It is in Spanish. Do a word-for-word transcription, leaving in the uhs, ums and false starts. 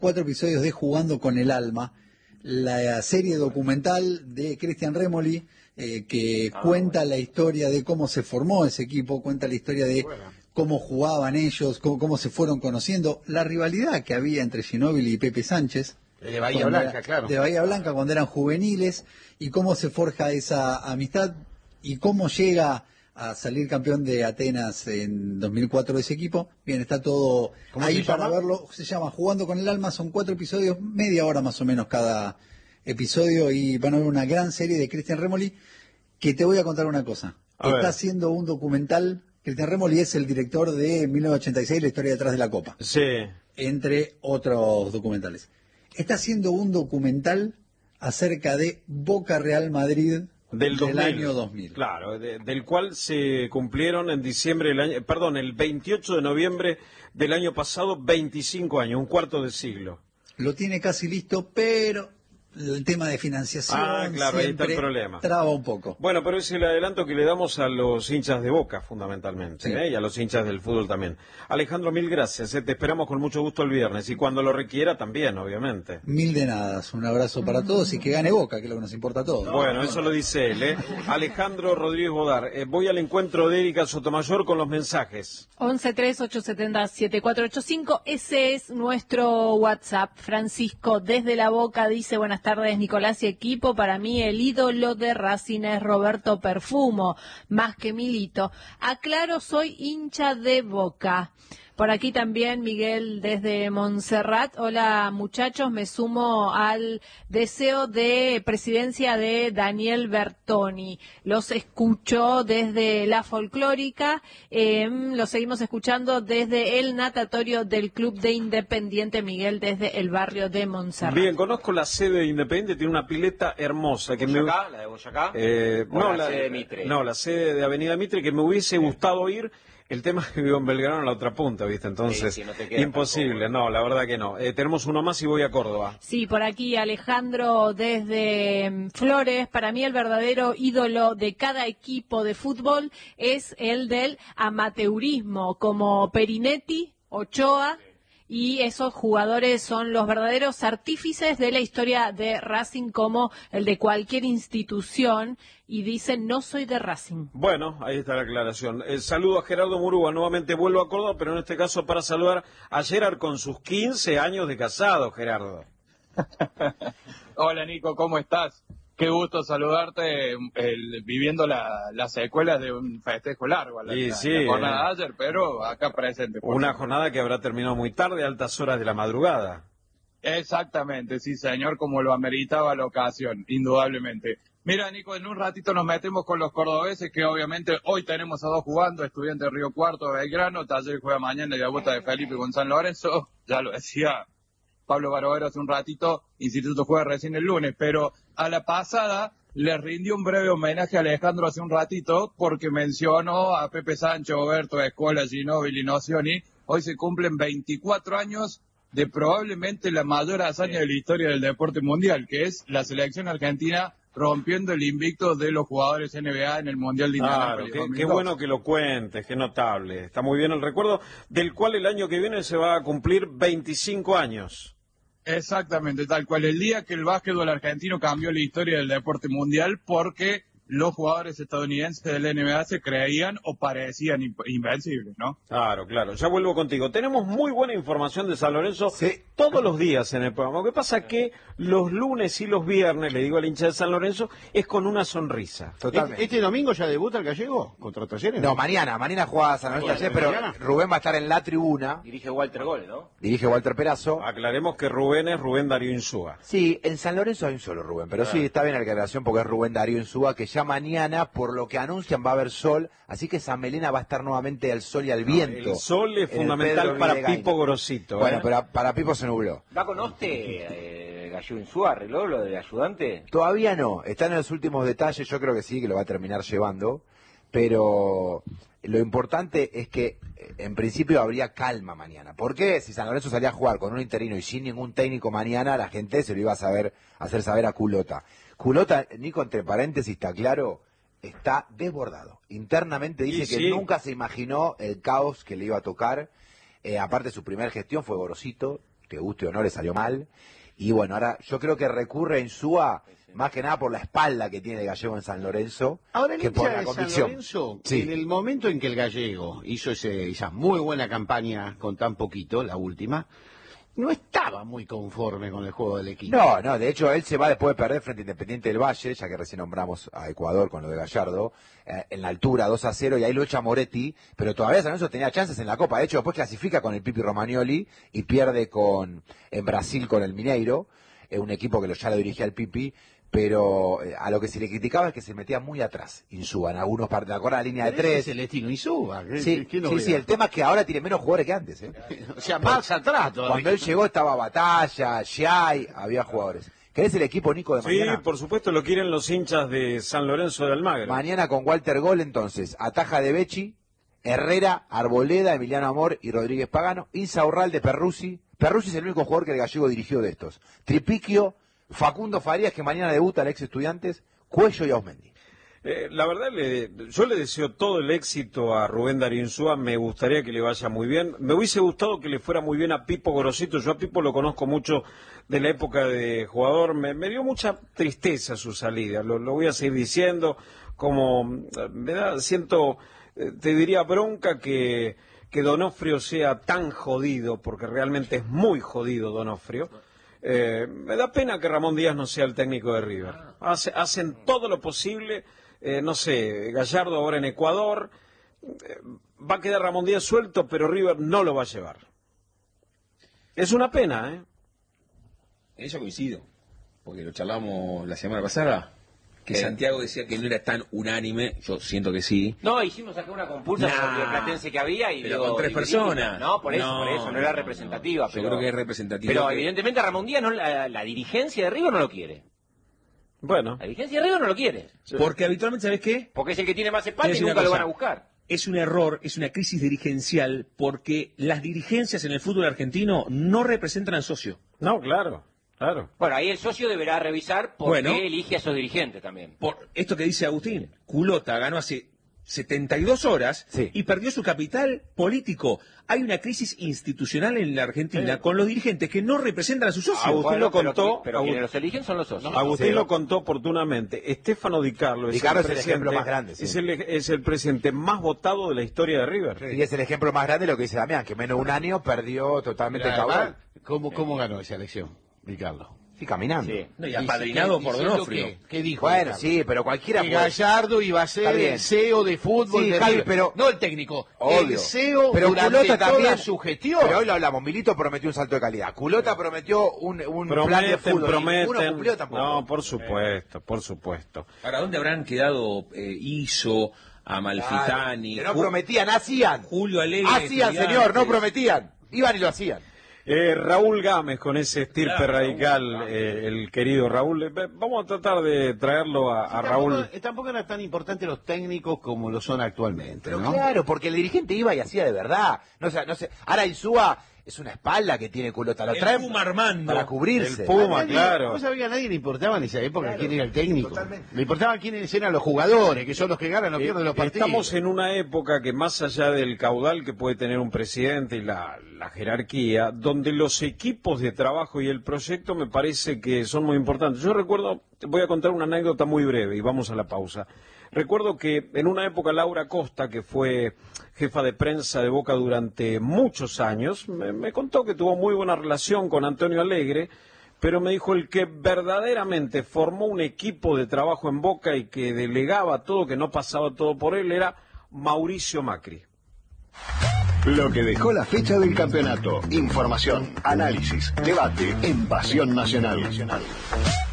cuatro episodios de Jugando con el Alma, la serie documental de Cristian Remoli, eh, que ah, cuenta bueno. la historia de cómo se formó ese equipo, cuenta la historia de bueno. cómo jugaban ellos, cómo, cómo se fueron conociendo, la rivalidad que había entre Ginóbili y Pepe Sánchez. De Bahía Blanca, era, claro. De Bahía Blanca cuando eran juveniles, y cómo se forja esa amistad y cómo llega a salir campeón de Atenas en dos mil cuatro de ese equipo. Bien, está todo ahí para llama? verlo. Se llama Jugando con el Alma, son cuatro episodios, media hora más o menos cada episodio, y van a ver una gran serie de Cristian Remoli, que te voy a contar una cosa. A está ver. haciendo un documental. Cristian Remoli es el director de mil novecientos ochenta y seis, La historia detrás de la Copa. Sí. Entre otros documentales. Está haciendo un documental acerca de Boca Real Madrid del, del año dos mil. Claro, de, del cual se cumplieron en diciembre del año, perdón, el veintiocho de noviembre del año pasado, veinticinco años, un cuarto de siglo. Lo tiene casi listo, pero el tema de financiación ah, claro, ahí está el problema. Traba un poco. Bueno, pero es el adelanto que le damos a los hinchas de Boca, fundamentalmente, sí. ¿eh? Y a los hinchas del fútbol también. Alejandro, mil gracias, ¿eh? Te esperamos con mucho gusto el viernes, y cuando lo requiera también, obviamente. Mil de nada, un abrazo para todos, y que gane Boca, que es lo que nos importa a todos. Bueno, no, eso no. lo dice él, ¿eh? Alejandro Rodríguez Bodar, eh, voy al encuentro de Erika Sotomayor con los mensajes. once tres ocho siete cero siete cuatro ocho cinco, ese es nuestro WhatsApp. Francisco desde La Boca dice: buenas tardes, Nicolás y equipo, para mí el ídolo de Racing es Roberto Perfumo, más que Milito. Aclaro, soy hincha de Boca. Por aquí también Miguel desde Montserrat. Hola muchachos, me sumo al deseo de presidencia de Daniel Bertoni. Los escucho desde la folclórica, eh, los seguimos escuchando desde el natatorio del Club de Independiente. Miguel desde el barrio de Montserrat. Bien, conozco la sede de Independiente, tiene una pileta hermosa. Que ¿Boyacá? me... ¿La de Boyacá? Eh, no, la, la sede de Mitre. No, la sede de Avenida Mitre, que me hubiese sí. gustado ir. El tema es que vivo en Belgrano, en la otra punta, ¿viste? Entonces, sí, sí, no imposible, no, la verdad que no. Eh, tenemos uno más y voy a Córdoba. Sí, por aquí Alejandro desde Flores. Para mí el verdadero ídolo de cada equipo de fútbol es el del amateurismo, como Perinetti, Ochoa. Y esos jugadores son los verdaderos artífices de la historia de Racing, como el de cualquier institución, y dicen: no soy de Racing. Bueno, ahí está la aclaración. El saludo a Gerardo Murúa, nuevamente vuelvo a Córdoba, pero en este caso para saludar a Gerard con sus quince años de casado, Gerardo. Hola Nico, ¿cómo estás? Qué gusto saludarte, el, viviendo la, las secuelas de un festejo largo, la, sí, la, sí, la jornada eh. de ayer, pero acá presente. Una favor. jornada que habrá terminado muy tarde, a altas horas de la madrugada. Exactamente, sí señor, como lo ameritaba la ocasión, indudablemente. Mira Nico, en un ratito nos metemos con los cordobeses, que obviamente hoy tenemos a dos jugando, Estudiantes de Río Cuarto, Belgrano, Taller juega mañana y la vuelta de Felipe con San Lorenzo, ya lo decía Pablo Barovero hace un ratito, Instituto juega recién el lunes, pero a la pasada le rindió un breve homenaje a Alejandro hace un ratito, porque mencionó a Pepe Sánchez, Oberto, Escola, Ginóbili, Nocioni. Hoy se cumplen veinticuatro años de probablemente la mayor hazaña de la historia del deporte mundial, que es la selección argentina rompiendo el invicto de los jugadores N B A en el Mundial de Indianápolis. Claro, qué, qué bueno que lo cuentes, qué notable. Está muy bien el recuerdo, del cual el año que viene se va a cumplir veinticinco años. Exactamente, tal cual. El día que el básquetbol argentino cambió la historia del deporte mundial, porque los jugadores estadounidenses del N B A se creían o parecían invencibles, ¿no? Claro, claro. Ya vuelvo contigo. Tenemos muy buena información de San Lorenzo sí. todos los días en el programa. Lo que pasa es que los lunes y los viernes, le digo al hincha de San Lorenzo, es con una sonrisa. Totalmente. ¿Este, este domingo ya debuta el Gallego contra Talleres? No, mañana. Mañana juega San Lorenzo Talleres, pero mañana. Rubén va a estar en la tribuna. Dirige Walter Gol, ¿no? Dirige Walter Perazo. Aclaremos que Rubén es Rubén Darío Insúa. Sí, en San Lorenzo hay un solo Rubén, pero claro. sí, está bien la aclaración porque es Rubén Darío Insúa, que ya mañana, por lo que anuncian, va a haber sol, así que San Melena va a estar nuevamente al sol y al viento. No, el sol es fundamental para Pipo Grosito. Bueno, ¿eh? pero para Pipo se nubló. ¿Va con Oste, eh, Gallego Insúa, arregló lo del ayudante? Todavía no, están en los últimos detalles, yo creo que sí, que lo va a terminar llevando, pero lo importante es que en principio habría calma mañana. ¿Por qué? Si San Lorenzo salía a jugar con un interino y sin ningún técnico mañana, la gente se lo iba a saber hacer saber a Culota. Culota, Nico, entre paréntesis, está claro, está desbordado. Internamente dice sí, que sí. nunca se imaginó el caos que le iba a tocar. Eh, aparte, su primer gestión fue Gorosito, que guste o no, le salió mal. Y bueno, ahora yo creo que recurre en Insúa más que nada por la espalda que tiene Gallego en San Lorenzo, Ahora, el que por hincha la de San convicción. Lorenzo, Sí. en el momento en que el Gallego hizo ese, esa muy buena campaña con tan poquito, la última, no estaba muy conforme con el juego del equipo. No, no, de hecho él se va después de perder frente a Independiente del Valle, ya que recién nombramos a Ecuador con lo de Gallardo, eh, en la altura dos a cero, y ahí lo echa Moretti, pero todavía San Lorenzo tenía chances en la Copa. De hecho, después clasifica con el Pipi Romagnoli y pierde con en Brasil con el Mineiro, eh, un equipo que lo, ya lo dirigía el Pipi, pero eh, a lo que se le criticaba es que se metía muy atrás, Insúa, en algunos partidos, ¿te acuerdas la línea de Pero ese tres? es el estilo Insúa. ¿qué- Sí, qué sí, novedad? sí, el tema es que ahora tiene menos jugadores que antes, ¿eh? O sea, más atrás todavía. Cuando él llegó estaba Batalla, Giai, había jugadores. ¿Querés el equipo, Nico, de Sí, mañana? por supuesto, lo quieren los hinchas de San Lorenzo de Almagro. Mañana con Walter Gol, entonces, Ataja de Becci, Herrera, Arboleda, Emiliano Amor y Rodríguez Pagano, Insaurral de Perruzzi. Perruzzi es el único jugador que el Gallego dirigió de estos. Tripiquio, Facundo Farías, que mañana debuta al ex Estudiantes, Cuello y Ausmendi. Eh, la verdad, le, yo le deseo todo el éxito a Rubén Darío Insúa, me gustaría que le vaya muy bien. Me hubiese gustado que le fuera muy bien a Pipo Gorosito, yo a Pipo lo conozco mucho de la época de jugador, me, me dio mucha tristeza su salida, lo, lo voy a seguir diciendo, como me da, siento, eh, te diría bronca que, que Donofrio sea tan jodido, porque realmente es muy jodido Donofrio. Eh, me da pena que Ramón Díaz no sea el técnico de River. Hace, hacen todo lo posible, eh, no sé, Gallardo ahora en Ecuador, eh, va a quedar Ramón Díaz suelto, pero River no lo va a llevar. Es una pena, ¿eh? En eso coincido, porque lo charlamos la semana pasada, que Eh. Santiago decía que no era tan unánime, yo siento que sí. No, hicimos acá una compulsa Nah. sobre el platense que había y Pero dio con tres dividimos. personas. No, por eso, No, por eso, no era no, representativa. Yo pero, creo que es representativa. Pero que- evidentemente Ramón Díaz, no, la, la dirigencia de River no lo quiere. Bueno, La dirigencia de River no lo quiere. Porque habitualmente, ¿sabes qué? Porque es el que tiene más espalda y Te voy a decir nunca una lo cosa. van a buscar. Es un error, es una crisis dirigencial, porque las dirigencias en el fútbol argentino no representan al socio. no, claro, claro. Bueno, ahí el socio deberá revisar por Bueno. qué elige a esos dirigentes también. Por esto que dice Agustín, Culota ganó hace setenta y dos horas Sí. y perdió su capital político. Hay una crisis institucional en la Argentina Sí. con los dirigentes que no representan a su socio. Agustín Bueno, lo contó, Pero, pero Agustín- quienes los eligen son los socios. Agustín Sí. lo contó oportunamente. Estefano Di Carlo es, Di Carlo el, es el presidente, ejemplo más grande, sí. es, el, es el presidente más votado de la historia de River. Y es el ejemplo más grande de lo que dice Damián, que menos de un año perdió totalmente el Pero caudal. además, ¿Cómo, ¿Cómo ganó esa elección, Ricardo? Sí, caminando. Sí. No, y apadrinado Dice- por diciendo Donofrio. que- ¿Qué dijo? Bueno, Ricardo? sí, pero cualquiera Que puede- Gallardo iba a Está ser bien. el C E O de fútbol Sí, de Javi, River. pero- No el técnico, Obvio. el C E O pero durante Culota toda también su gestión. Pero hoy lo hablamos, Milito prometió un salto de calidad. Culota prometió un, un plan de Prometen, fútbol. Ninguno prometen. cumplió tampoco. No, por supuesto, por supuesto. Ahora, ¿dónde habrán quedado eh, Iso, Amalfitani, Que no Ju- prometían, hacían. Julio Alegre? Hacían, Estudiantes? señor, no prometían. Iban y lo hacían. Eh, Raúl Gámez, con ese estirpe Claro, radical, Raúl. eh, el querido Raúl. Eh, vamos a tratar de traerlo a, a Raúl. Tampoco, tampoco eran tan importantes los técnicos como lo son actualmente, Pero ¿no? claro, porque el dirigente iba y hacía de verdad. No sé, no sé. Ahora Insúa es una espalda que tiene Culota. Lo El traen Puma Armando. para cubrirse. El Puma. A nadie- claro. Vos sabés que a nadie le importaba en esa época Claro, quién era el técnico. totalmente. Le importaba quiénes eran los jugadores, que son los que ganan o Eh, pierden los partidos. Estamos en una época que más allá del caudal que puede tener un presidente y la, la jerarquía, donde los equipos de trabajo y el proyecto me parece que son muy importantes. Yo recuerdo, voy a contar una anécdota muy breve y vamos a la pausa. Recuerdo que en una época Laura Costa, que fue jefa de prensa de Boca durante muchos años, me, me contó que tuvo muy buena relación con Antonio Alegre, pero me dijo el que verdaderamente formó un equipo de trabajo en Boca y que delegaba todo, que no pasaba todo por él, era Mauricio Macri. Lo que dejó la fecha del campeonato. Información, análisis, debate en Pasión Nacional.